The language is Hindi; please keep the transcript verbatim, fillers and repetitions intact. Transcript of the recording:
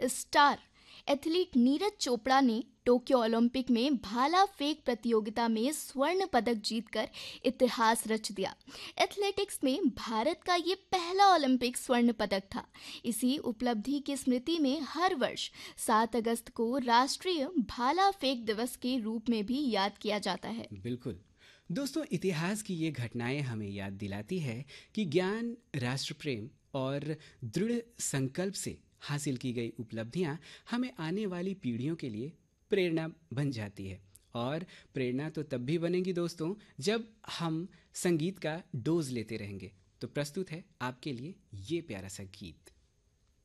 स्टार एथलीट नीरज चोपड़ा ने टोक्यो ओलंपिक में भाला फेंक प्रतियोगिता में स्वर्ण पदक जीतकर इतिहास रच दिया। एथलेटिक्स में भारत का ये पहला ओलंपिक स्वर्ण पदक था। इसी उपलब्धि की स्मृति में हर वर्ष सात अगस्त को राष्ट्रीय भाला फेंक दिवस के रूप में भी याद किया जाता है। बिल्कुल दोस्तों, इतिहास की ये घटनाएं हमें याद दिलाती है कि ज्ञान, राष्ट्र प्रेम और दृढ़ संकल्प से हासिल की गई उपलब्धियां हमें आने वाली पीढ़ियों के लिए प्रेरणा बन जाती है। और प्रेरणा तो तब भी बनेगी दोस्तों जब हम संगीत का डोज लेते रहेंगे। तो प्रस्तुत है आपके लिए ये प्यारा सा गीत।